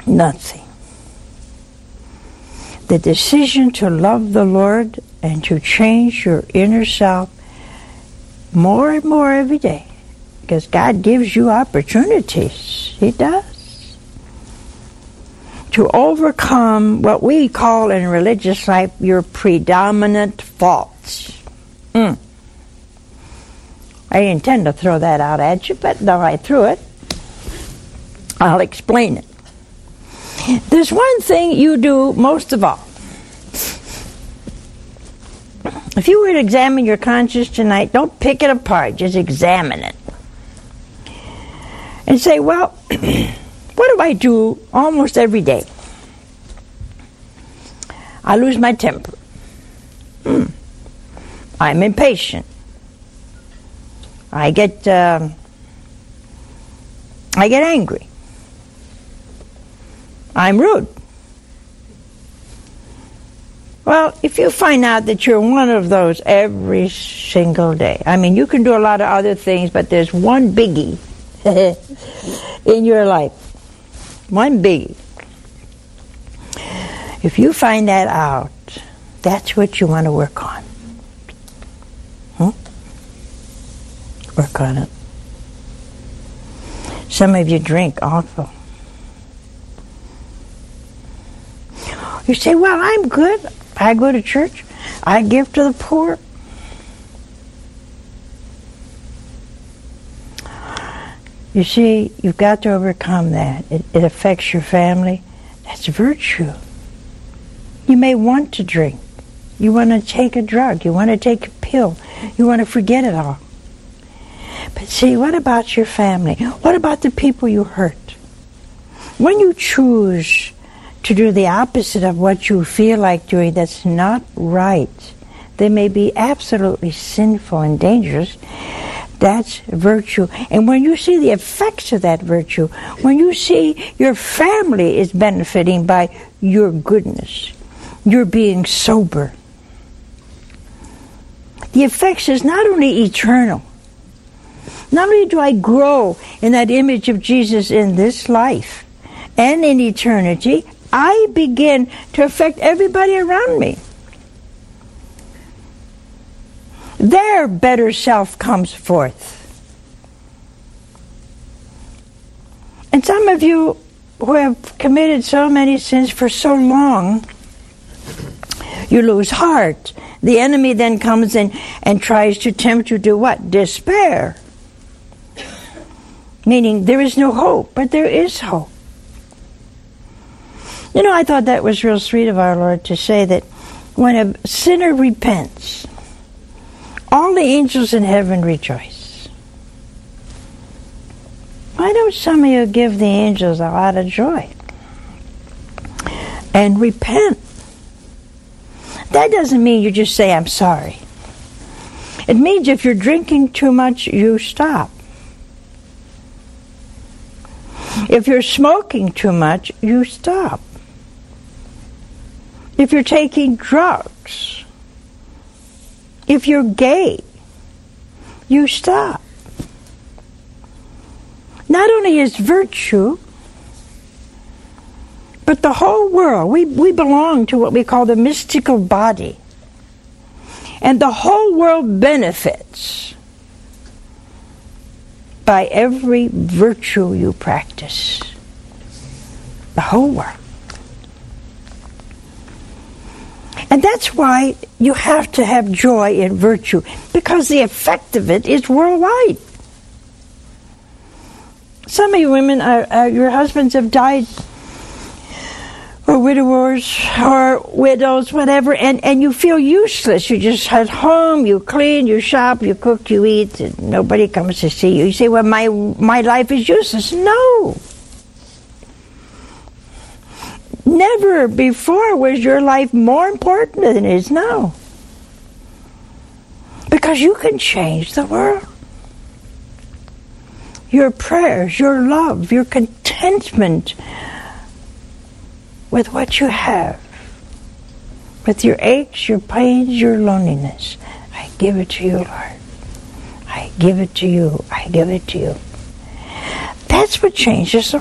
Nothing. The decision to love the Lord and to change your inner self more and more every day, because God gives you opportunities. He does. To overcome what we call in religious life your predominant faults. I didn't intend to throw that out at you, but though I threw it, I'll explain it. There's one thing you do most of all. If you were to examine your conscience tonight, don't pick it apart, just examine it. And say, well, what do I do almost every day? I lose my temper. I'm impatient. I get angry. I'm rude. Well, if you find out that you're one of those every single day, I mean, you can do a lot of other things, but there's one biggie in your life. One biggie. If you find that out, that's what you want to work on. Work on it. Some of you drink also. You say, well, I'm good. I go to church. I give to the poor. You see, you've got to overcome that. It affects your family. That's virtue. You may want to drink. You want to take a drug. You want to take a pill. You want to forget it all. But see, what about your family? What about the people you hurt? When you choose to do the opposite of what you feel like doing, that's not right. They may be absolutely sinful and dangerous. That's virtue. And when you see the effects of that virtue, when you see your family is benefiting by your goodness, you're being sober, the effects is not only eternal. Not only do I grow in that image of Jesus in this life and in eternity, I begin to affect everybody around me. Their better self comes forth. And some of you who have committed so many sins for so long, you lose heart. The enemy then comes in and tries to tempt you to what? Despair. Meaning there is no hope, but there is hope. You know, I thought that was real sweet of our Lord to say that when a sinner repents, all the angels in heaven rejoice. Why don't some of you give the angels a lot of joy? And repent. That doesn't mean you just say, I'm sorry. It means if you're drinking too much, you stop. If you're smoking too much, you stop. If you're taking drugs, if you're gay, you stop. Not only is virtue, but the whole world, we belong to what we call the mystical body. And the whole world benefits by every virtue you practice. The whole world. And that's why you have to have joy in virtue, because the effect of it is worldwide. Some of you women, your husbands have died, or widowers, or widows, whatever, and you feel useless. You just at home, you clean, you shop, you cook, you eat, and nobody comes to see you. You say, well, my life is useless. No. Never before was your life more important than it is now. Because you can change the world. Your prayers, your love, your contentment with what you have, with your aches, your pains, your loneliness. I give it to you, Lord. I give it to you. I give it to you. That's what changes the